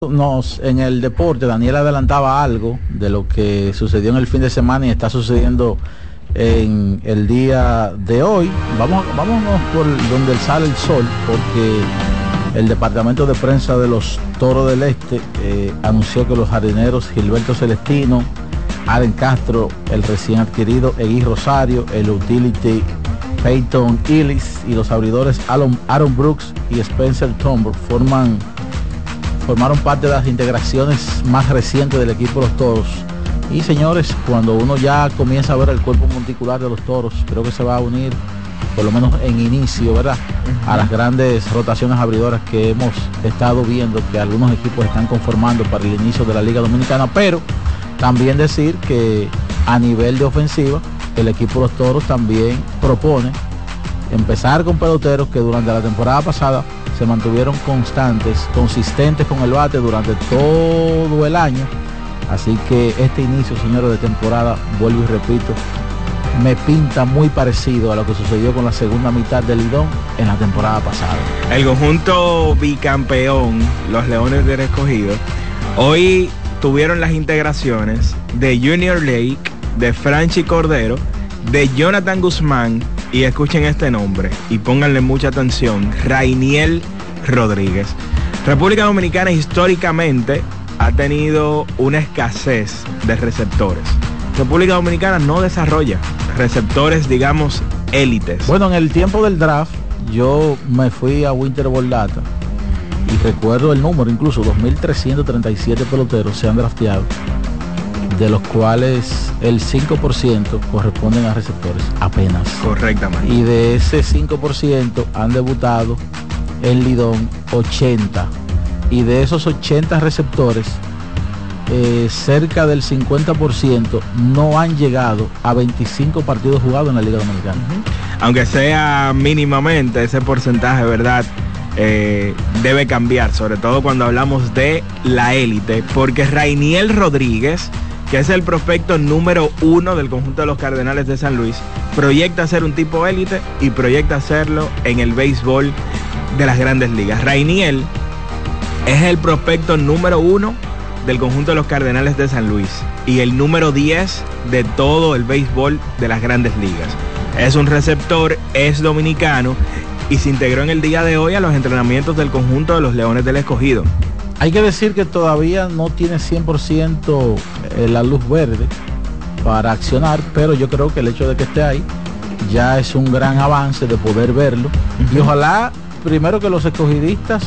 En el deporte, Daniel adelantaba algo de lo que sucedió en el fin de semana y está sucediendo en el día de hoy. Vámonos por donde sale el sol, porque el departamento de prensa de los Toros del Este anunció que los jardineros Gilberto Celestino, Aren Castro, el recién adquirido Egui Rosario, el utility Peyton Illis y los abridores Aaron Brooks y Spencer Turnbull formaron parte de las integraciones más recientes del equipo de los Toros. Y señores, cuando uno ya comienza a ver el cuerpo monticular de los Toros, creo que se va a unir, por lo menos en inicio, ¿verdad?, a las grandes rotaciones abridoras que hemos estado viendo que algunos equipos están conformando para el inicio de la Liga Dominicana. Pero también decir que a nivel de ofensiva, el equipo de los Toros también propone empezar con peloteros que durante la temporada pasada se mantuvieron consistentes con el bate durante todo el año. Así que este inicio, señores, de temporada, vuelvo y repito, me pinta muy parecido a lo que sucedió con la segunda mitad del Lidón en la temporada pasada. El conjunto bicampeón, los Leones del Escogido, hoy tuvieron las integraciones de Junior Lake, de Franchi Cordero, de Jonathan Guzmán, y escuchen este nombre y pónganle mucha atención: Rainiel Rodríguez. República Dominicana históricamente ha tenido una escasez de receptores. República Dominicana no desarrolla receptores, digamos, élites. Bueno, en el tiempo del draft yo me fui a Winter Ball Data y recuerdo el número, incluso 2.337 peloteros se han drafteado, de los cuales el 5% corresponden a receptores, apenas. Correctamente. Y de ese 5% han debutado en Lidón 80. Y de esos 80 receptores, cerca del 50% no han llegado a 25 partidos jugados en la Liga Dominicana. Aunque sea mínimamente, ese porcentaje, ¿verdad?, debe cambiar, sobre todo cuando hablamos de la élite, porque Rainiel Rodríguez, que es el prospecto número 1 del conjunto de los Cardenales de San Luis, proyecta ser un tipo élite y proyecta hacerlo en el béisbol de las grandes ligas. Rainiel es el prospecto número 1 del conjunto de los Cardenales de San Luis y el número 10 de todo el béisbol de las grandes ligas. Es un receptor, es dominicano y se integró en el día de hoy a los entrenamientos del conjunto de los Leones del Escogido. Hay que decir que todavía no tiene 100% la luz verde para accionar, pero yo creo que el hecho de que esté ahí ya es un gran avance de poder verlo. Y ojalá, primero, que los escogidistas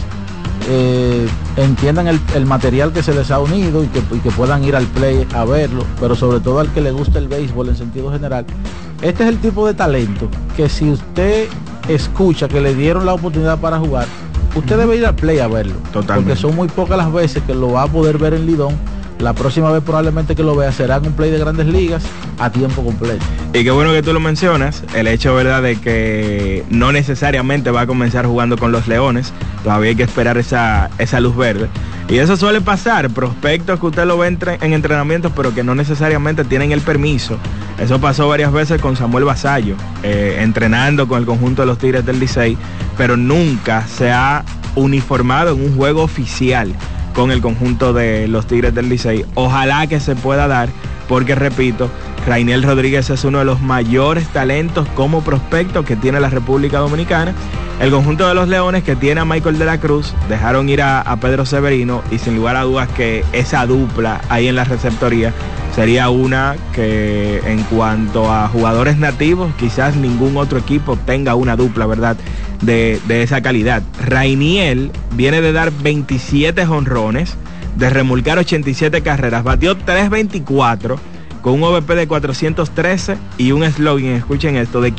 entiendan el material que se les ha unido y que puedan ir al play a verlo, pero sobre todo al que le gusta el béisbol en sentido general. Este es el tipo de talento que, si usted escucha que le dieron la oportunidad para jugar, usted debe ir al play a verlo. Totalmente. Porque son muy pocas las veces que lo va a poder ver en Lidón. La próxima vez probablemente que lo vea será en un play de grandes ligas a tiempo completo. Y qué bueno que tú lo mencionas, el hecho, ¿verdad?, de que no necesariamente va a comenzar jugando con los Leones. Todavía hay que esperar esa luz verde. Y eso suele pasar, prospectos que usted lo ve en entrenamientos, pero que no necesariamente tienen el permiso. Eso pasó varias veces con Samuel Vasallo, entrenando con el conjunto de los Tigres del Licey, pero nunca se ha uniformado en un juego oficial con el conjunto de los Tigres del Licey. Ojalá que se pueda dar, porque repito, Rainiel Rodríguez es uno de los mayores talentos como prospecto que tiene la República Dominicana. El conjunto de los Leones, que tiene a Michael de la Cruz, dejaron ir a Pedro Severino, y sin lugar a dudas que esa dupla ahí en la receptoría sería una que, en cuanto a jugadores nativos, quizás ningún otro equipo tenga una dupla, ¿verdad?, de esa calidad. Rainiel viene de dar 27 jonrones, de remolcar 87 carreras, batió 324 con un OVP de 413 y un slogan, escuchen esto, de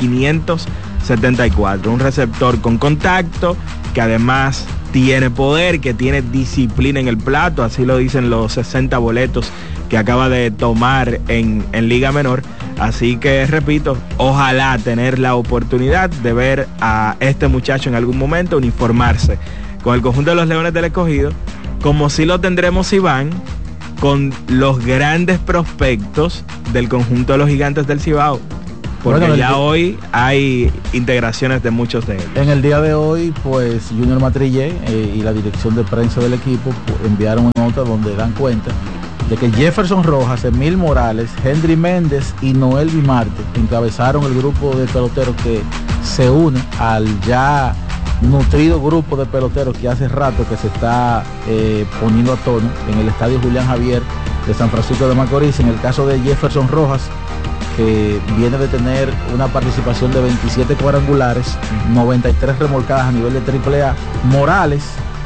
574. Un receptor con contacto, que además tiene poder, que tiene disciplina en el plato, así lo dicen los 60 boletos que acaba de tomar en Liga Menor. Así que, repito, ojalá tener la oportunidad de ver a este muchacho en algún momento uniformarse con el conjunto de los Leones del Escogido, como si lo tendremos, Iván, con los grandes prospectos del conjunto de los Gigantes del Cibao. porque ya hoy hay integraciones de muchos de ellos. En el día de hoy, pues Junior Matrillé y la dirección de prensa del equipo enviaron una nota donde dan cuenta de que Jefferson Rojas, Emil Morales, Henry Méndez y Noel Vimarte encabezaron el grupo de peloteros que se une al ya nutrido grupo de peloteros que hace rato que se está poniendo a tono en el estadio Julián Javier de San Francisco de Macorís. En el caso de Jefferson Rojas, que viene de tener una participación de 27 cuadrangulares, 93 remolcadas a nivel de AAA. Morales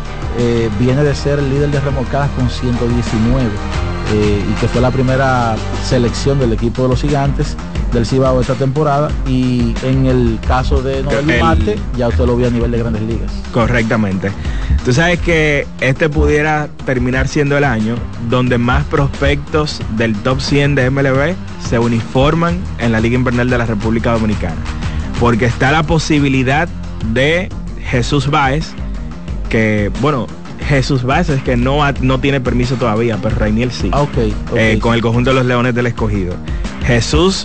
viene de ser el líder de remolcadas con 119 y que fue la primera selección del equipo de los Gigantes del Cibao esta temporada. Y en el caso de Noel Vimarte, ya usted lo vio a nivel de Grandes Ligas. Correctamente. Tú sabes que este pudiera terminar siendo el año donde más prospectos del top 100 de MLB se uniforman en la Liga Invernal de la República Dominicana, porque está la posibilidad de Jesús Báez, que bueno, Jesús Báez es que no tiene permiso todavía, pero Rainiel sí. Okay. Con el conjunto de los Leones del Escogido. Jesús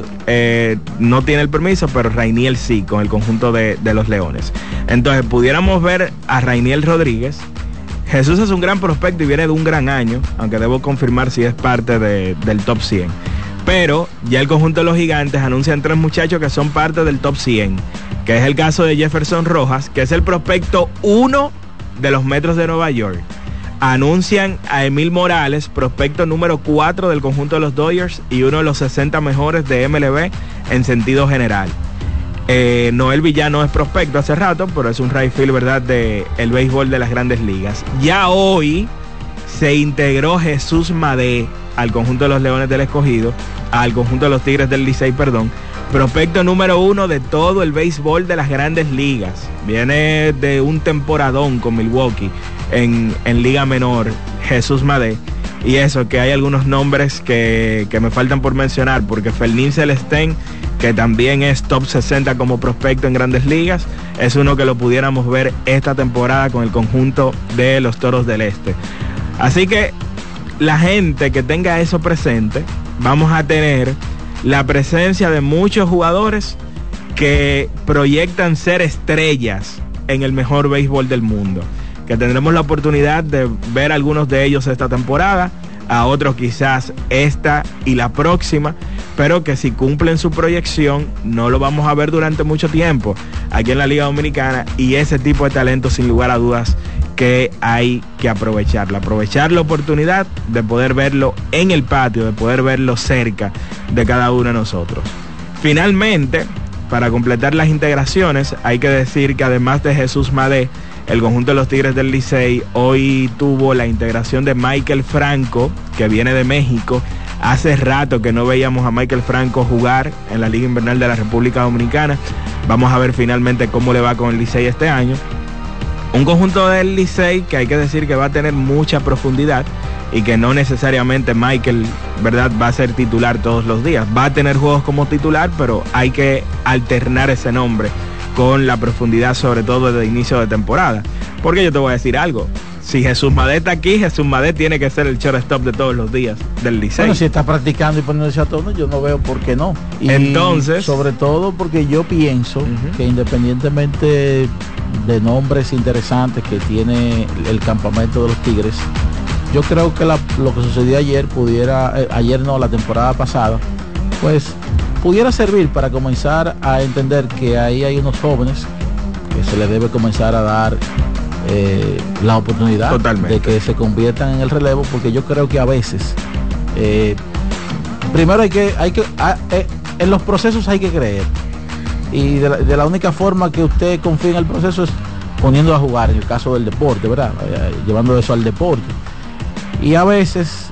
no tiene el permiso, pero Rainiel sí, con el conjunto de los Leones. Entonces pudiéramos ver a Rainiel Rodríguez. Jesús es un gran prospecto y viene de un gran año, aunque debo confirmar si es parte del top 100. Pero ya el conjunto de los Gigantes anuncian 3 muchachos que son parte del top 100, que es el caso de Jefferson Rojas, que es el prospecto 1 de los Metros de Nueva York. Anuncian a Emil Morales, prospecto número 4 del conjunto de los Dodgers y uno de los 60 mejores de MLB en sentido general. Noel Villano es prospecto hace rato, pero es un right field, ¿verdad?, de el béisbol de las Grandes Ligas. Ya hoy se integró Jesús Madé al conjunto de los Leones del Escogido, al conjunto de los Tigres del Licey, perdón. Prospecto número 1 de todo el béisbol de las Grandes Ligas. Viene de un temporadón con Milwaukee en Liga Menor, Jesús Madé. Y eso, que hay algunos nombres que me faltan por mencionar, porque Fermín Celestén, que también es top 60 como prospecto en Grandes Ligas, es uno que lo pudiéramos ver esta temporada con el conjunto de los Toros del Este. Así que la gente que tenga eso presente, vamos a tener la presencia de muchos jugadores que proyectan ser estrellas en el mejor béisbol del mundo, que tendremos la oportunidad de ver algunos de ellos esta temporada, a otros quizás esta y la próxima, pero que si cumplen su proyección no lo vamos a ver durante mucho tiempo aquí en la Liga Dominicana, y ese tipo de talento sin lugar a dudas que hay que aprovechar la oportunidad de poder verlo en el patio, de poder verlo cerca de cada uno de nosotros. Finalmente, para completar las integraciones, hay que decir que además de Jesús Madé, el conjunto de los Tigres del Licey hoy tuvo la integración de Michael Franco, que viene de México. Hace rato que no veíamos a Michael Franco jugar en la Liga Invernal de la República Dominicana. Vamos a ver finalmente cómo le va con el Licey este año. Un conjunto del Licey que hay que decir que va a tener mucha profundidad y que no necesariamente Michael, ¿verdad?, va a ser titular todos los días. Va a tener juegos como titular, pero hay que alternar ese nombre con la profundidad, sobre todo desde inicio de temporada. Porque yo te voy a decir algo. Si Jesús Madé está aquí, Jesús Madé tiene que ser el shortstop de todos los días del Licey. Bueno, si está practicando y poniéndose a tono, yo no veo por qué no. Y entonces, sobre todo porque yo pienso que independientemente de nombres interesantes que tiene el campamento de los Tigres, yo creo que lo que sucedió ayer la temporada pasada, pues pudiera servir para comenzar a entender que ahí hay unos jóvenes que se les debe comenzar a dar la oportunidad totalmente de que se conviertan en el relevo, porque yo creo que a veces primero hay que en los procesos hay que creer, y de la única forma que usted confía en el proceso es poniendo a jugar, en el caso del deporte, ¿verdad?, llevando eso al deporte. Y a veces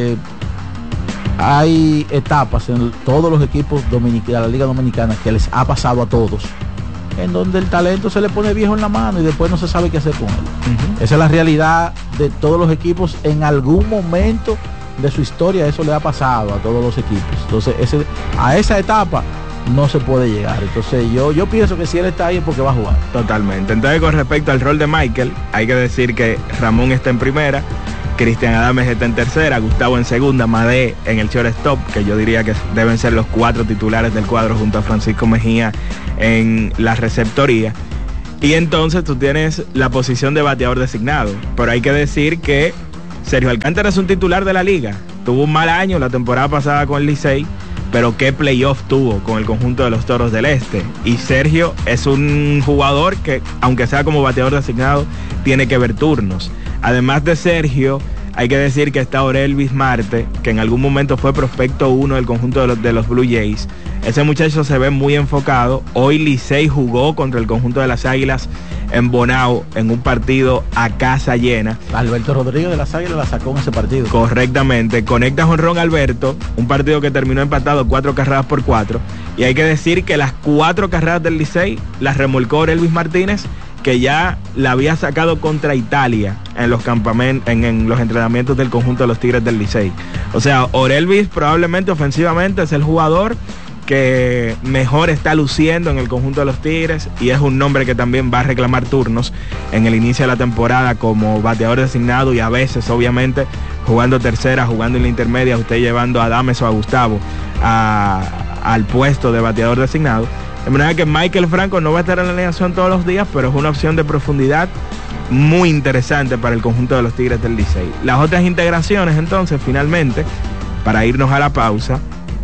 hay etapas en todos los equipos de la Liga Dominicana, que les ha pasado a todos, en donde el talento se le pone viejo en la mano y después no se sabe qué hacer con él. Esa es la realidad de todos los equipos. En algún momento de su historia eso le ha pasado a todos los equipos. Entonces a esa etapa no se puede llegar. Entonces yo pienso que si él está ahí es porque va a jugar. Totalmente. Entonces, con respecto al rol de Michael, hay que decir que Ramón está en primera, Cristian Adames está en tercera, Gustavo en segunda, Madé en el shortstop, que yo diría que deben ser los 4 titulares del cuadro junto a Francisco Mejía en la receptoría. Y entonces tú tienes la posición de bateador designado, pero hay que decir que Sergio Alcántara es un titular de la liga. Tuvo un mal año la temporada pasada con el Licey, pero qué playoff tuvo con el conjunto de los Toros del Este. Y Sergio es un jugador que, aunque sea como bateador designado, tiene que ver turnos. Además de Sergio, hay que decir que está Orelvis Marte, que en algún momento fue prospecto 1 del conjunto de los Blue Jays. Ese muchacho se ve muy enfocado. Hoy Licey jugó contra el conjunto de las Águilas en Bonao, en un partido a casa llena. Alberto Rodríguez de las Águilas la sacó en ese partido. Correctamente, conecta jonrón Alberto, un partido que terminó empatado 4 carreras por 4. Y hay que decir que las 4 carreras del Licey las remolcó Orelvis Martínez, que ya la había sacado contra Italia en los campamentos, en los entrenamientos del conjunto de los Tigres del Licey. O sea, Orelvis probablemente ofensivamente es el jugador que mejor está luciendo en el conjunto de los Tigres, y es un nombre que también va a reclamar turnos en el inicio de la temporada como bateador designado, y a veces obviamente jugando tercera, jugando en la intermedia, usted llevando a Adames o a Gustavo al puesto de bateador designado. De manera que Michael Franco no va a estar en la alineación todos los días, pero es una opción de profundidad muy interesante para el conjunto de los Tigres del Licey. Las otras integraciones entonces, finalmente, para irnos a la pausa: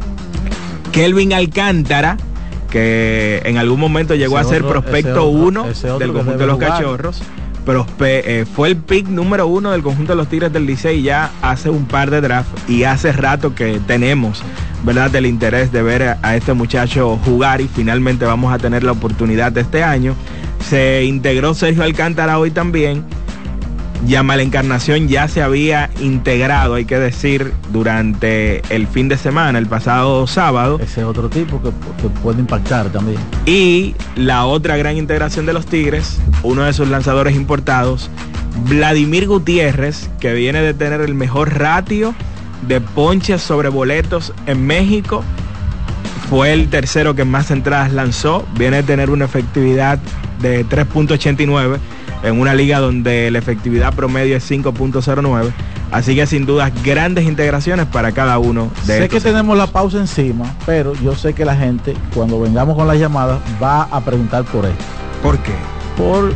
Kelvin Alcántara, que en algún momento llegó a ser prospecto 1 del conjunto de los Cachorros, pero fue el pick número 1 del conjunto de los Tigres del Licey ya hace un par de drafts, y hace rato que tenemos, ¿verdad?, del interés de ver a este muchacho jugar, y finalmente vamos a tener la oportunidad de este año. Se integró Sergio Alcántara hoy también. Yamel Encarnación ya se había integrado, hay que decir, durante el fin de semana, el pasado sábado. Ese es otro tipo que puede impactar también. Y la otra gran integración de los Tigres, uno de sus lanzadores importados, Vladimir Gutiérrez, que viene de tener el mejor ratio de ponches sobre boletos en México. Fue el tercero que más entradas lanzó, viene de tener una efectividad de 3.89 en una liga donde la efectividad promedio es 5.09. Así que sin dudas grandes integraciones para cada uno de estos. Sé que tenemos la pausa encima, pero yo sé que la gente, cuando vengamos con las llamadas, va a preguntar por esto. ¿Por qué? Por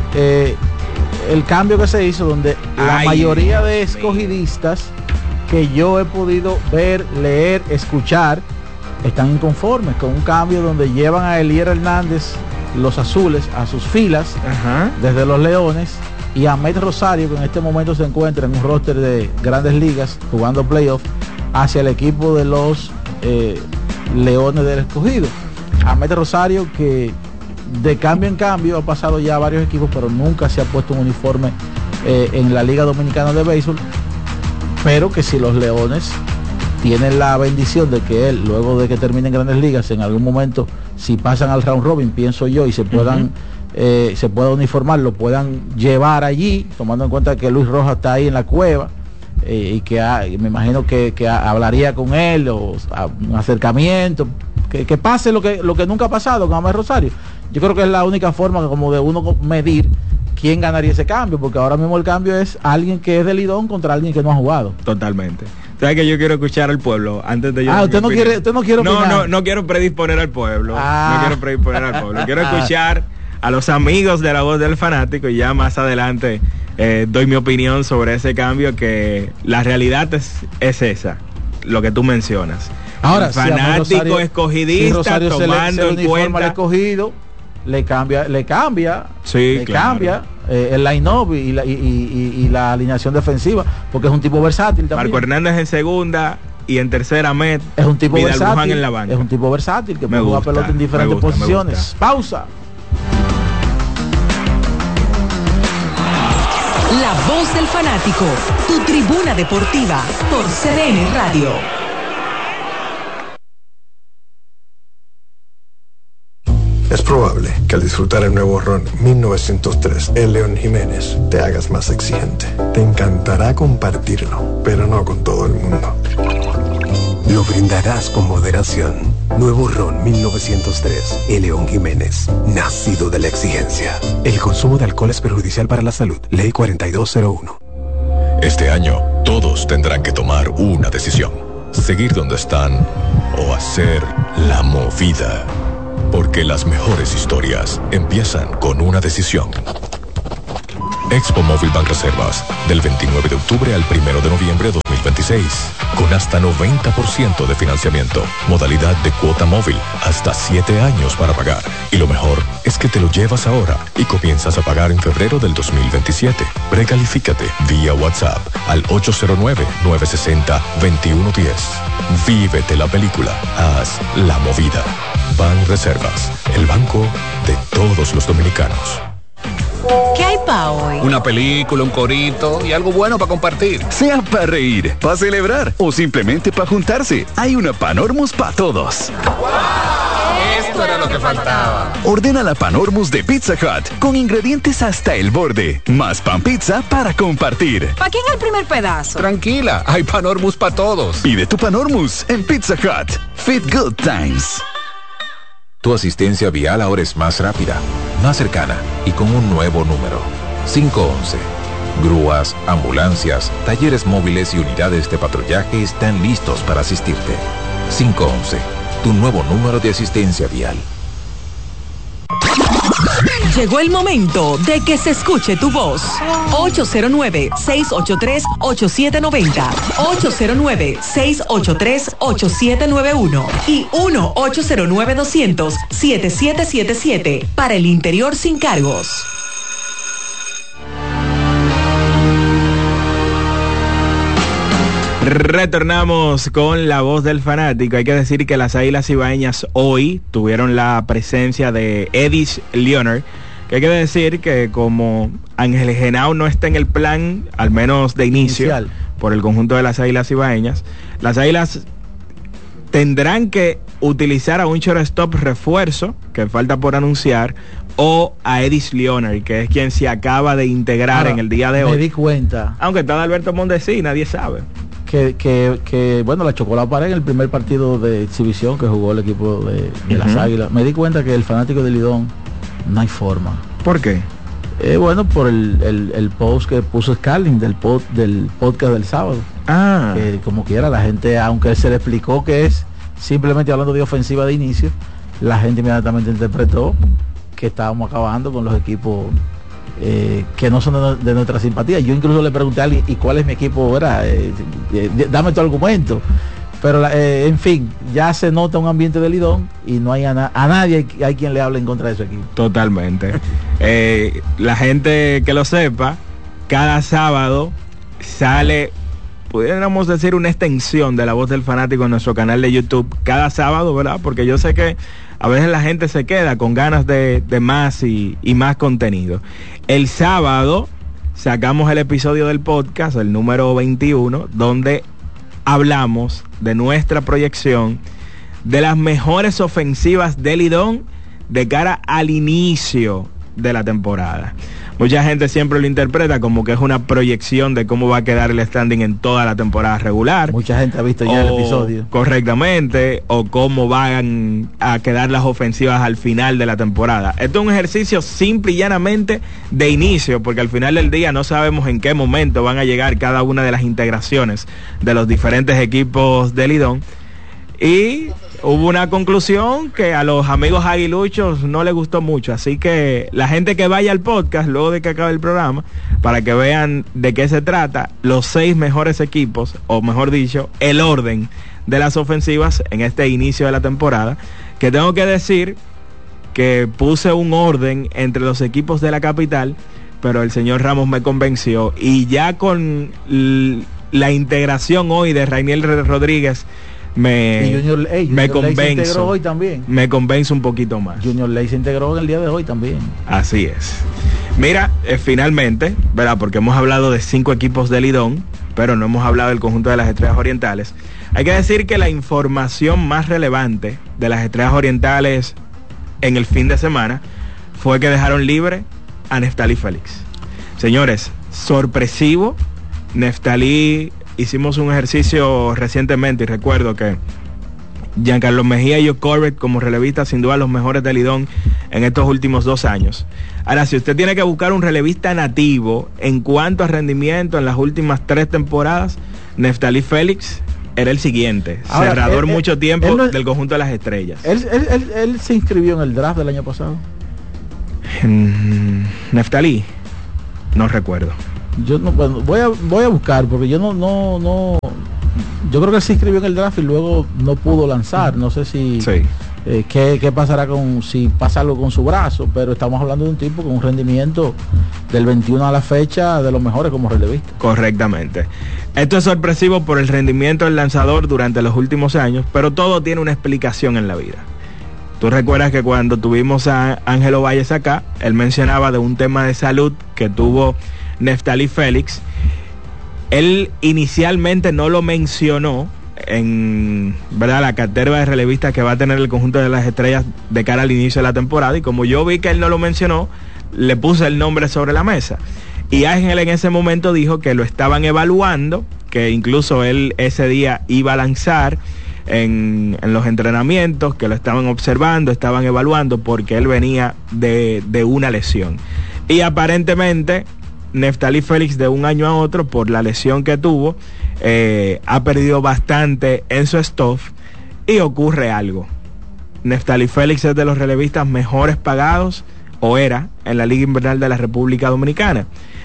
el cambio que se hizo, donde la mayoría de escogidistas que yo he podido ver, leer, escuchar, están inconformes con un cambio donde llevan a Elier Hernández, los azules, a sus filas. Ajá. Desde los Leones, y a Ahmed Rosario, que en este momento se encuentra en un roster de Grandes Ligas jugando playoff, hacia el equipo de los Leones del Escogido. Ahmed Rosario, que de cambio en cambio ha pasado ya a varios equipos, pero nunca se ha puesto un uniforme en la Liga Dominicana de Béisbol, pero que si los Leones tienen la bendición de que él, luego de que terminen Grandes Ligas, en algún momento, si pasan al round robin, pienso yo, y se puedan se pueda uniformar, lo puedan llevar allí, tomando en cuenta que Luis Rojas está ahí en la cueva, y que me imagino que hablaría con él, o un acercamiento, que pase lo que nunca ha pasado con Ahmed Rosario. Yo creo que es la única forma como de uno medir quién ganaría ese cambio, porque ahora mismo el cambio es alguien que es de Lidón contra alguien que no ha jugado. Totalmente. ¿Sabes que yo quiero escuchar al pueblo antes de yo? Usted no quiere opinar. No quiero predisponer al pueblo. No quiero predisponer al pueblo. Quiero escuchar a los amigos de La Voz del Fanático, y ya más adelante doy mi opinión sobre ese cambio, que la realidad es esa, lo que tú mencionas. Ahora, el fanático si Rosario, si tomando se en cuenta al escogido, le cambia sí, cambia el line-up y la alineación defensiva, porque es un tipo versátil también. Marco Hernández en segunda y en tercera Met, es un tipo Vidal versátil, Buján en la banca. Es un tipo versátil que puede jugar pelota en diferentes posiciones. Pausa. La Voz del Fanático, tu tribuna deportiva por CDN Radio. Es probable que al disfrutar el nuevo ron 1903, el León Jiménez, te hagas más exigente. Te encantará compartirlo, pero no con todo el mundo. Lo brindarás con moderación. Nuevo ron 1903, el León Jiménez, nacido de la exigencia. El consumo de alcohol es perjudicial para la salud. Ley 4201. Este año, Todos tendrán que tomar una decisión. Seguir donde están o hacer la movida. Porque las mejores historias empiezan con una decisión. Expo Móvil Banreservas, del 29 de octubre al 1 de noviembre de 2026, con hasta 90% de financiamiento, modalidad de cuota móvil, hasta 7 años para pagar. Y lo mejor es que te lo llevas ahora y comienzas a pagar en febrero del 2027. Precalifícate vía WhatsApp al 809-960-2110. Vívete la película, haz la movida. Banreservas, el banco de todos los dominicanos. ¿Qué hay pa' hoy? Una película, un corito y algo bueno para compartir. Sea para reír, para celebrar o simplemente para juntarse, hay una Panormus para todos. Esto era lo que faltaba. Ordena la Panormus de Pizza Hut con ingredientes hasta el borde, más pan pizza para compartir. ¿Para quién el primer pedazo? Tranquila, hay Panormus para todos. Pide tu Panormus en Pizza Hut. Fit Good Times. Tu asistencia vial ahora es más rápida, más cercana y con un nuevo número. 511. Grúas, ambulancias, talleres móviles y unidades de patrullaje están listos para asistirte. 511. Tu nuevo número de asistencia vial. Llegó el momento de que se escuche tu voz. 809-683-8790. 809-683-8791. Y 1-809-200-7777. Para el interior sin cargos. Retornamos con la voz del fanático. Hay que decir que las Águilas Cibaeñas hoy tuvieron la presencia de Edis Leonard, que hay que decir que como Ángel Genao no está en el plan, al menos de inicio, inicial, por el conjunto de las Águilas Cibaeñas, las Águilas tendrán que utilizar a un shortstop refuerzo, que falta por anunciar, o a Edis Leonard, que es quien se acaba de integrar en el día de hoy. Me di cuenta. Aunque está Alberto Mondesi, nadie sabe. Que bueno, la chocó la pared en el primer partido de exhibición que jugó el equipo de las Águilas. Me di cuenta que el fanático de Lidón no hay forma. ¿Por qué? Bueno, por el post que puso Scarling del podcast del sábado. Que como quiera la gente, aunque se le explicó que es simplemente hablando de ofensiva de inicio, la gente inmediatamente interpretó que estábamos acabando con los equipos que no son de nuestra simpatía. Yo incluso le pregunté a alguien, ¿y cuál es mi equipo? Dame tu argumento. Pero en fin, ya se nota un ambiente de Lidón y no hay a nadie hay quien le hable en contra de su equipo. Totalmente. La gente que lo sepa, cada sábado sale, pudiéramos decir, una extensión de La Voz del Fanático en nuestro canal de YouTube. Cada sábado, ¿verdad? Porque yo sé que a veces la gente se queda con ganas de más y más contenido. El sábado sacamos el episodio del podcast, el número 21, donde hablamos de nuestra proyección de las mejores ofensivas de Lidón de cara al inicio de la temporada. Mucha gente siempre lo interpreta como que es una proyección de cómo va a quedar el standing en toda la temporada regular. Mucha gente ha visto ya el episodio. Correctamente, o cómo van a quedar las ofensivas al final de la temporada. Esto es un ejercicio simple y llanamente de inicio, porque al final del día no sabemos en qué momento van a llegar cada una de las integraciones de los diferentes equipos de Lidón. Y hubo una conclusión que a los amigos aguiluchos no les gustó mucho, así que la gente que vaya al podcast luego de que acabe el programa, para que vean de qué se trata, los 6 mejores equipos, o mejor dicho, el orden de las ofensivas en este inicio de la temporada, que tengo que decir que puse un orden entre los equipos de la capital, pero el señor Ramos me convenció, y ya con la integración hoy de Rainiel Rodríguez me convenzo hoy también. Me convence un poquito más. Junior Ley se integró en el día de hoy también. Así es. Mira, finalmente, ¿verdad? Porque hemos hablado de 5 equipos de Lidón, pero no hemos hablado del conjunto de las Estrellas Orientales. Hay que decir que la información más relevante de las Estrellas Orientales en el fin de semana fue que dejaron libre a Neftalí Félix. Señores, sorpresivo. Neftalí, hicimos un ejercicio recientemente y recuerdo que Giancarlo Mejía y Joe Corbett como relevistas, sin duda los mejores de Lidón en estos últimos 2 años. Ahora, si usted tiene que buscar un relevista nativo en cuanto a rendimiento en las últimas 3 temporadas, Neftali Félix era el siguiente. Ahora, cerrador mucho tiempo del conjunto de las Estrellas. ¿Él se inscribió en el draft del año pasado? Neftali, no recuerdo. Yo no, bueno, voy a buscar, porque yo no yo creo que él se inscribió en el draft y luego no pudo lanzar. No sé si sí. ¿Qué pasará si pasa algo con su brazo, pero estamos hablando de un tipo con un rendimiento del 21 a la fecha de los mejores como relevista. Correctamente. Esto es sorpresivo por el rendimiento del lanzador durante los últimos años, pero todo tiene una explicación en la vida. Tú recuerdas que cuando tuvimos a Ángelo Valles acá, él mencionaba de un tema de salud que tuvo Neftali Félix. Él inicialmente no lo mencionó en, ¿verdad?, la cartera de relevistas que va a tener el conjunto de las Estrellas de cara al inicio de la temporada, y como yo vi que él no lo mencionó, le puse el nombre sobre la mesa. Y Ángel en ese momento dijo que lo estaban evaluando, que incluso él ese día iba a lanzar en los entrenamientos, que lo estaban observando, estaban evaluando, porque él venía de una lesión. Y aparentemente Neftali Félix, de un año a otro, por la lesión que tuvo, ha perdido bastante en su stuff, y ocurre algo. Neftali Félix es de los relevistas mejores pagados, o era, en la Liga Invernal de la República Dominicana.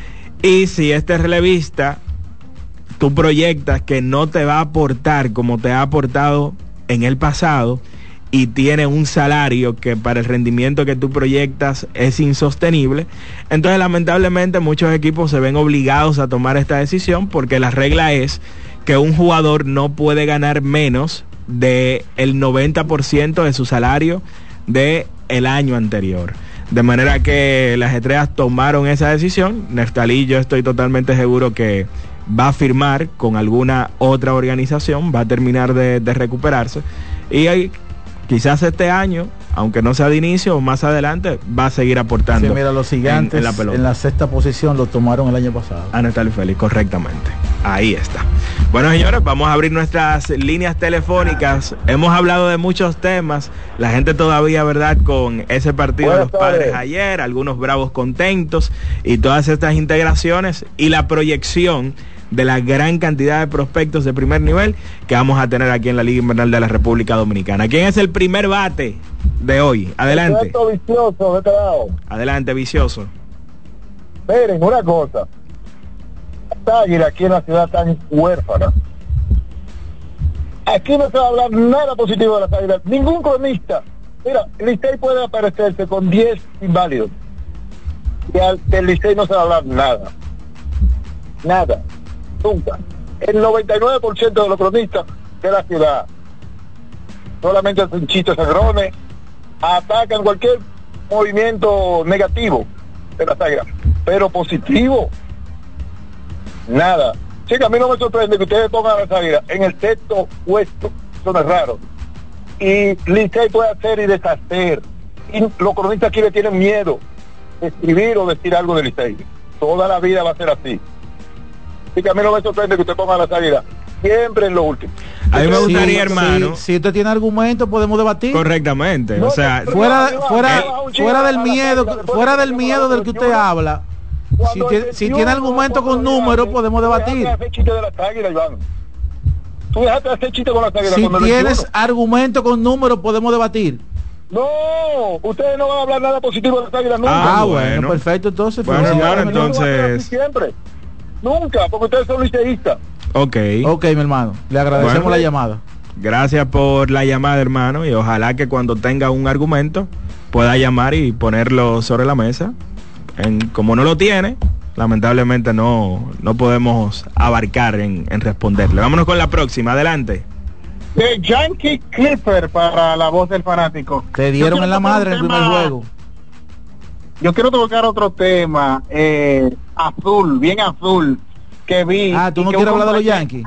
Y si este relevista tú proyectas que no te va a aportar como te ha aportado en el pasado, y tiene un salario que para el rendimiento que tú proyectas es insostenible, entonces lamentablemente muchos equipos se ven obligados a tomar esta decisión, porque la regla es que un jugador no puede ganar menos del 90% de su salario del año anterior. De manera que las Estrellas tomaron esa decisión. Neftali, yo estoy totalmente seguro que va a firmar con alguna otra organización, va a terminar de recuperarse, y hay, quizás este año, aunque no sea de inicio, o más adelante, va a seguir aportando. Sí, mira, los Gigantes en la pelota. En la 6ª posición lo tomaron el año pasado. A Neftali Félix, correctamente. Ahí está. Bueno, señores, vamos a abrir nuestras líneas telefónicas. Hemos hablado de muchos temas. La gente todavía, ¿verdad?, con ese partido de los Padres ayer, algunos Bravos contentos, y todas estas integraciones y la proyección de la gran cantidad de prospectos de primer nivel que vamos a tener aquí en la Liga Invernal de la República Dominicana. ¿Quién es el primer bate de hoy? Adelante. Vicioso, de este lado. Adelante, Vicioso. Miren, una cosa. Esta águila aquí en la ciudad tan huérfana. Aquí no se va a hablar nada positivo de las águilas. Ningún cronista. Mira, el Licey puede aparecerse con 10 inválidos. Y del Licey no se va a hablar nada. Nada. Nunca. El 99% de los cronistas de la ciudad solamente hacen chistes sangrones, atacan cualquier movimiento negativo de las águilas, pero positivo, nada. Chica, a mí no me sorprende que ustedes pongan a las águilas en el 6º puesto, eso no es raro, y Licey puede hacer y deshacer, y los cronistas aquí le tienen miedo de escribir o decir algo de Licey. Toda la vida va a ser así. Así que a mí no me sorprende que usted ponga las águilas siempre en lo último. A mí me gustaría, hermano. Si usted tiene argumentos, podemos debatir. Correctamente. No, o sea, fuera del miedo del que usted habla. Si tiene argumentos con números, podemos debatir. Tú dejaste de hacer chiste con las águilas. Si tienes argumentos con números, podemos debatir. No, ustedes no van a hablar nada positivo de las águilas nunca. Bueno, perfecto, entonces. Bueno, hermano, entonces. Siempre. Nunca, porque ustedes son liceístas. Ok, mi hermano, le agradecemos la llamada. Gracias por la llamada, hermano, y ojalá que cuando tenga un argumento pueda llamar y ponerlo sobre la mesa. Como no lo tiene, lamentablemente no podemos abarcar en responderle. Vámonos con la próxima, adelante. Yankee Clipper para la voz del fanático. Te dieron en la madre en el primer juego. Yo quiero tocar otro tema, azul, bien azul, que vi. ¿Tú no quieres hablar de los Yankees?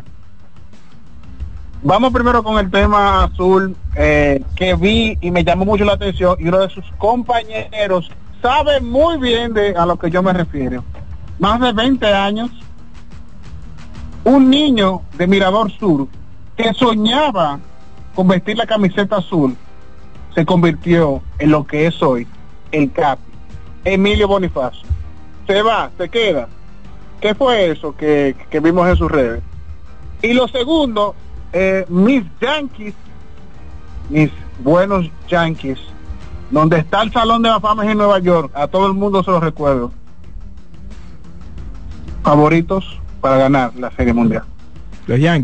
Vamos primero con el tema azul, que vi y me llamó mucho la atención, y uno de sus compañeros sabe muy bien a lo que yo me refiero. Más de 20 años, un niño de Mirador Sur que soñaba con vestir la camiseta azul, se convirtió en lo que es hoy el Capi, Emilio Bonifacio. Se va, se queda. ¿Qué fue eso que vimos en sus redes? Y lo segundo, mis Yankees, mis buenos Yankees, donde está el Salón de la Fama en Nueva York, a todo el mundo se los recuerdo, favoritos para ganar la Serie Mundial. Los Yankees.